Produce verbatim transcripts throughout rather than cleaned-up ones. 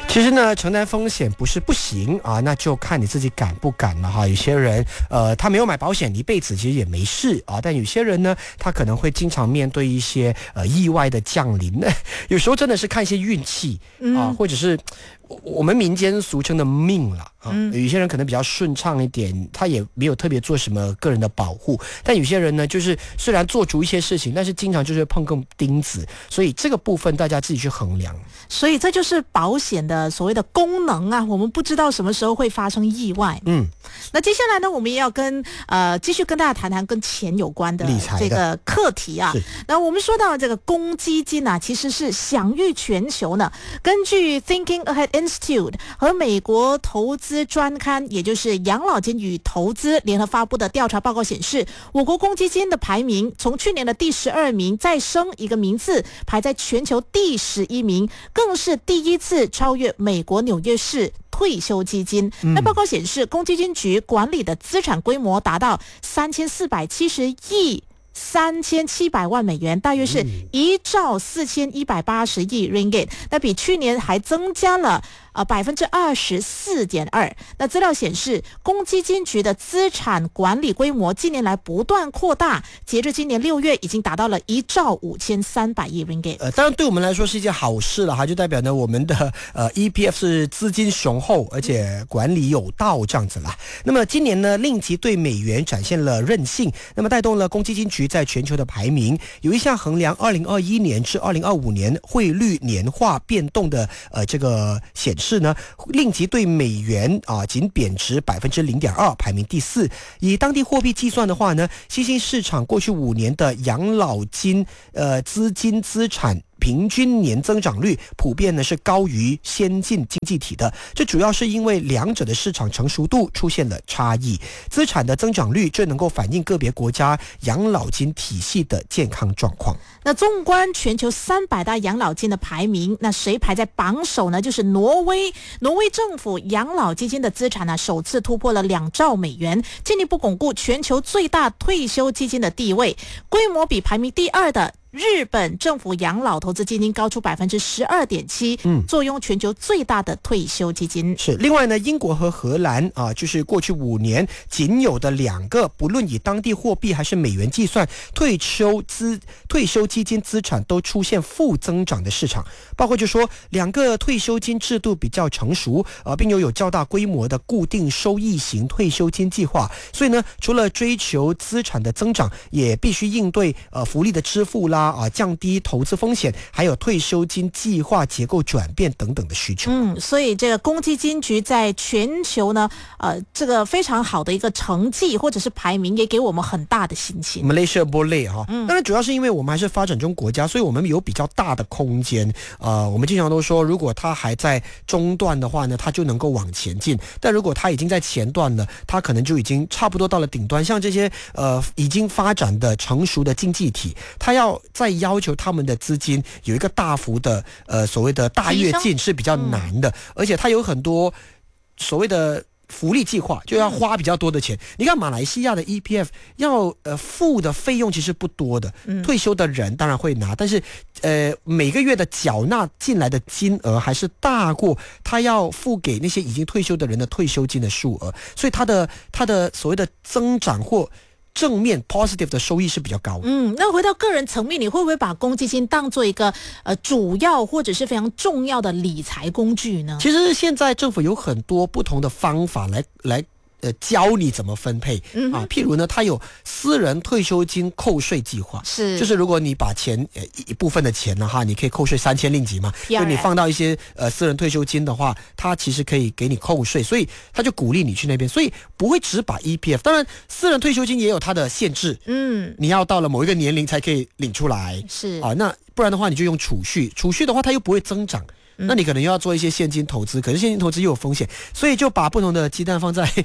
其实呢，承担风险不是不行啊，那就看你自己敢不敢了哈。有些人呃，他没有买保险，一辈子其实也没事啊。但有些人呢，他可能会经常面对一些呃意外的降临，有时候真的是看一些运气啊，或者是我们民间俗称的命了啊。有些人可能比较顺畅一点，他也没有特别做什么个人的保护，但有些人呢，就是虽然做足一些事情，但是经常就是碰个钉子，所以这个部分大家自己去衡量。 所以这就是保险的所谓的功能啊，我们不知道什么时候会发生意外。 嗯， 那接下来呢，我们也要跟呃继续跟大家谈谈跟钱有关的这个课题啊。那我们说到这个公积金啊，其实是享誉全球呢。根据 Thinking Ahead Institute 和美国投资专刊，也就是养老金与投资联合发布的调查报告显示，我国公积金的排名从去年的第十二名再升一个名次，排在全球第十一名，更是第一次超越美国纽约市退休基金。那报告显示，公积金局管理的资产规模达到三千四百七十亿三千七百万美元，大约是一兆四千一百八十亿 ringgit， 那比去年还增加了呃百分之二十四点二。那资料显示，公积金局的资产管理规模近年来不断扩大，截至今年六月已经达到了一兆五千三百亿 ringgit。 呃，当然对我们来说是一件好事了哈，就代表呢我们的呃 E P F 是资金雄厚，而且管理有道这样子啦。那么今年呢，令其对美元展现了韧性，那么带动了公积金局在全球的排名。有一项衡量二零二一年至二零二五年汇率年化变动的呃这个显示呢，令其对美元啊仅贬值百分之零点二，排名第四。以当地货币计算的话呢，新兴市场过去五年的养老金呃资金资产平均年增长率普遍呢是高于先进经济体的，这主要是因为两者的市场成熟度出现了差异。资产的增长率这能够反映个别国家养老金体系的健康状况。 那纵观全球三百大养老金的排名，那谁排在榜首呢？就是挪威。挪威政府养老基金的资产呢，首次突破了两兆美元，进一步巩固全球最大退休基金的地位，规模比排名第二的日本政府养老投资基金高出百分之十二点七，坐拥全球最大的退休基金。 是，另外呢，英国和荷兰啊，就是过去五年仅有的两个，不论以当地货币还是美元计算，退休资退休基金资产都出现负增长的市场。包括就说两个退休金制度比较成熟，呃，并又有较大规模的固定收益型退休金计划，所以呢，除了追求资产的增长，也必须应对呃福利的支付啦。啊，降低投资风险，还有退休金计划结构转变等等的需求。 嗯，所以这个公积金局在全球呢，呃，这个非常好的一个成绩或者是排名，也给我们很大的信心。 Malaysia Boleh 哈，当然主要是因为我们还是发展中国家，所以我们有比较大的空间。呃，我们经常都说，如果它还在中段的话呢，它就能够往前进；但如果它已经在前段了，它可能就已经差不多到了顶端。像这些呃已经发展的成熟的经济体，它要再要求他们的资金有一个大幅的呃所谓的大跃进是比较难的，而且它有很多所谓的福利计划，就要花比较多的钱。你看马来西亚的 E P F 要呃付的费用其实不多的，退休的人当然会拿，但是呃每个月的缴纳进来的金额还是大过他要付给那些已经退休的人的退休金的数额，所以它的它的所谓的增长或正面 positive 的收益是比较高的。 嗯，那回到个人层面，你会不会把公积金当做一个呃主要或者是非常重要的理财工具呢？ 其实现在政府有很多不同的方法来来呃，教你怎么分配、嗯、啊，譬如呢，它有私人退休金扣税计划， 是， 就是如果你把钱呃一部分的钱呢哈，你可以扣税三千令吉嘛，就你放到一些呃私人退休金的话，它其实可以给你扣税，所以他就鼓励你去那边，所以不会只把 E P F， 当然私人退休金也有它的限制，嗯，你要到了某一个年龄才可以领出来， 是啊，那不然的话你就用储蓄，储蓄的话它又不会增长。那你可能又要做一些现金投资，可是现金投资又有风险，所以就把不同的鸡蛋放在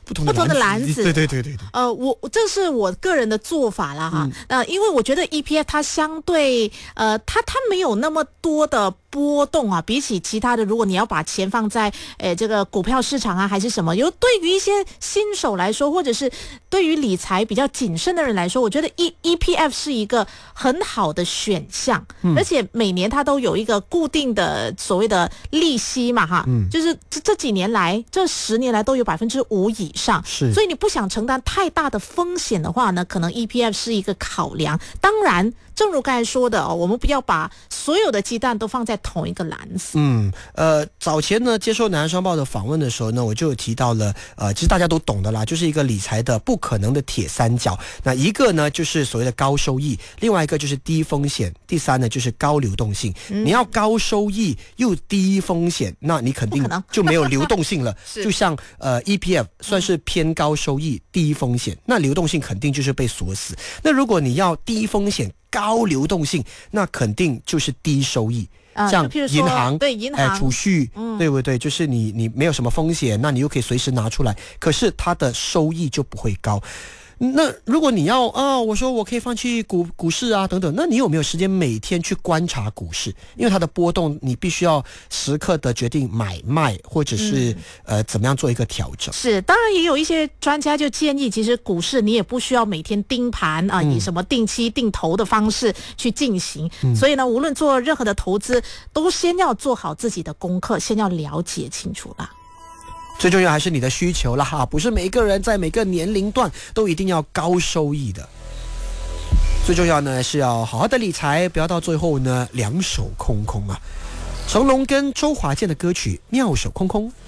不同的不同的篮子， 对对对对对。 呃，我这是我个人的做法啦哈。嗯、呃，因为我觉得 E P F 它相对呃，它它没有那么多的波动啊，比起其他的，如果你要把钱放在诶这个股票市场啊，还是什么，有对于一些新手来说，或者是对于理财比较谨慎的人来说，我觉得 E E P F 是一个很好的选项，嗯、而且每年它都有一个固定的所谓的利息嘛哈，嗯、就是这这几年来，这十年来都有百分之五以上， 是， 所以你不想承担太大的风险的话呢，可能 E P F 是一个考量。当然，正如刚才说的哦，我们不要把所有的鸡蛋都放在同一个篮子。 嗯，呃，早前呢接受《南洋商报》的访问的时候呢，我就有提到了，呃，其实大家都懂的啦，就是一个理财的不可能的铁三角。那一个呢就是所谓的高收益，另外一个就是低风险，第三呢就是高流动性。嗯、你要高收益又低风险，那你肯定就没有流动性了。就像呃 E P F 算是偏高收益、低风险，那流动性肯定就是被锁死。那如果你要低风险、高流动性，那肯定就是低收益。像银行， 对银行， 哎，储蓄，嗯、对不对？就是你你没有什么风险，那你又可以随时拿出来，可是它的收益就不会高。那如果你要啊、哦，我说我可以放弃股股市啊等等，那你有没有时间每天去观察股市？因为它的波动，你必须要时刻的决定买卖，或者是、嗯、呃怎么样做一个调整。 是，当然也有一些专家就建议，其实股市你也不需要每天盯盘啊、呃嗯，以什么定期定投的方式去进行。嗯、所以呢，无论做任何的投资，都先要做好自己的功课，先要了解清楚啦。 最重要还是你的需求啦哈，不是每一个人在每个年龄段都一定要高收益的。最重要呢是要好好的理财，不要到最后呢两手空空啊。成龙跟周华健的歌曲《妙手空空》。